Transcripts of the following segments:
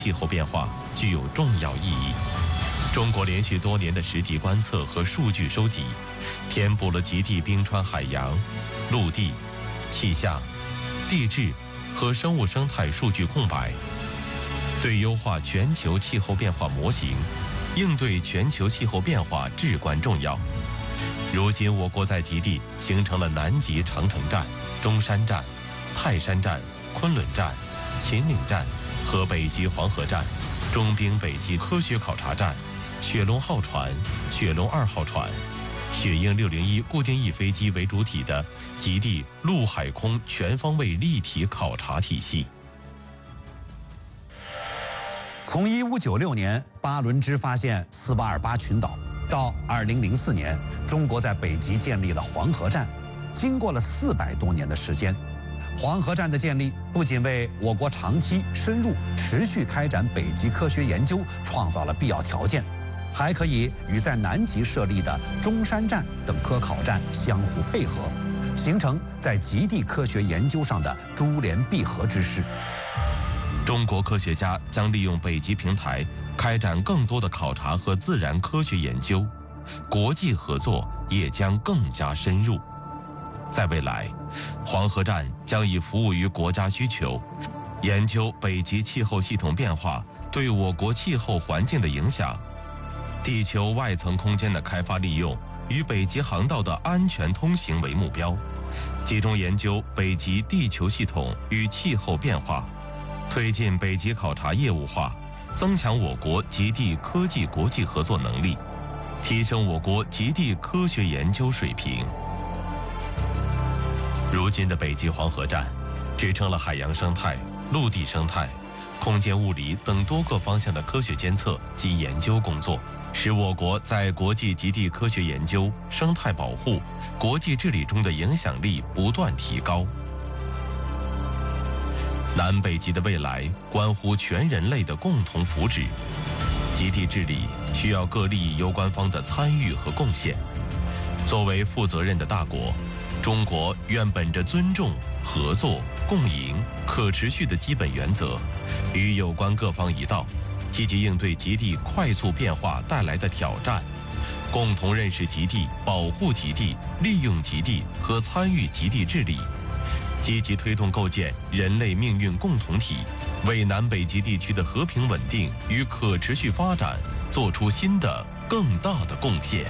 气候变化具有重要意义。中国连续多年的实地观测和数据收集，填补了极地冰川海洋、陆地、气象、地质和生物生态数据空白，对优化全球气候变化模型、应对全球气候变化至关重要。如今，我国在极地形成了南极长城站、中山站、泰山站、昆仑站、秦岭站和北极黄河站、中冰北极科学考察站、雪龙号船、雪龙2号船、雪鹰601固定翼飞机为主体的极地陆海空全方位立体考察体系。 从1596年巴伦支发现斯瓦尔巴群岛，到2004年，中国在北极建立了黄河站，经过了400多年的时间。黄河站的建立不仅为我国长期深入持续开展北极科学研究创造了必要条件，还可以与在南极设立的中山站等科考站相互配合，形成在极地科学研究上的珠联璧合之势。 中国科学家将利用北极平台开展更多的考察和自然科学研究，国际合作也将更加深入。在未来，黄河站将以服务于国家需求，研究北极气候系统变化对我国气候环境的影响，地球外层空间的开发利用与北极航道的安全通行为目标，集中研究北极地球系统与气候变化，推进北极考察业务化，增强我国极地科技国际合作能力，提升我国极地科学研究水平。如今的北极黄河站，支撑了海洋生态、陆地生态、空间物理等多个方向的科学监测及研究工作，使我国在国际极地科学研究、生态保护、国际治理中的影响力不断提高。南北极的未来关乎全人类的共同福祉，极地治理需要各利益攸关方的参与和贡献。作为负责任的大国，中国愿本着尊重、合作、共赢、可持续的基本原则，与有关各方一道，积极应对极地快速变化带来的挑战，共同认识极地、保护极地、利用极地和参与极地治理，积极推动构建人类命运共同体，为南北极地区的和平稳定与可持续发展做出新的、更大的贡献。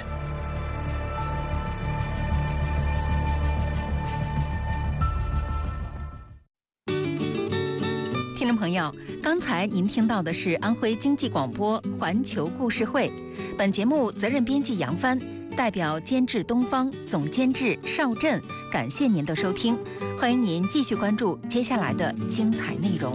听众朋友，刚才您听到的是安徽经济广播环球故事会，本节目责任编辑杨帆，代表监制东方，总监制邵振，感谢您的收听，欢迎您继续关注接下来的精彩内容。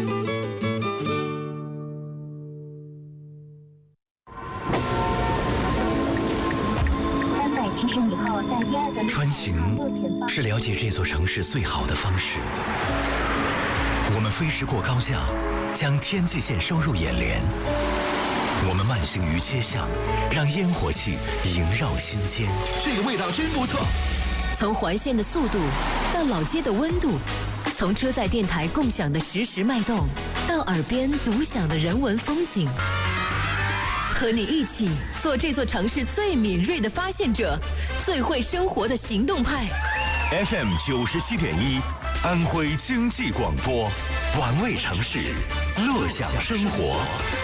370米后，在第2个穿行是了解这座城市最好的方式。我们飞驰过高架，将天际线收入眼帘。我们慢行于街巷，让烟火气萦绕心间。 这个味道真不错。 从环线的速度到老街的温度，从车载电台共享的实时脉动，到耳边独享的人文风景。和你一起做这座城市最敏锐的发现者，最会生活的行动派。 FM 97.1，安徽经济广播，玩味城市，乐享生活。